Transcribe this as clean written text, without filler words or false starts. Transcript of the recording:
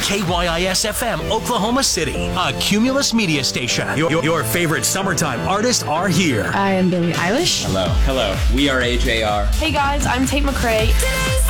KYIS FM, Oklahoma City, a Cumulus media station. Your favorite summertime artists are here. I am Billie Eilish. Hello. We are AJR. Hey guys, I'm Tate McRae.